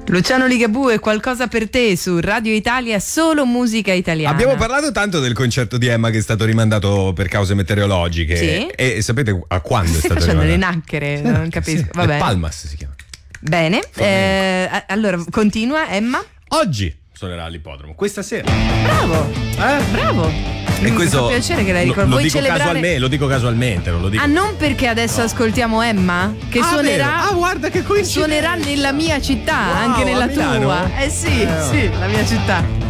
Luciano Ligabue, qualcosa per te su Radio Italia, solo musica italiana. Abbiamo parlato tanto del concerto di Emma che è stato rimandato per cause meteorologiche. Sì. E sapete a quando è Stai stato facendo le rimandato? nacchere, non capisco. Sì. Vabbè. Palmas si chiama. Bene, allora continua Emma. Oggi suonerà all'ippodromo, questa sera. Bravo, bravo. E questo mi fa piacere che lei ricordi. Vuoi celebrare? Lo dico casualmente, non lo dico. Ah, non perché adesso ascoltiamo Emma? Che suonerà. Vero? Ah, guarda che coincidenza. Suonerà nella mia città, Wow, anche nella a Milano? tua. Sì, la mia città.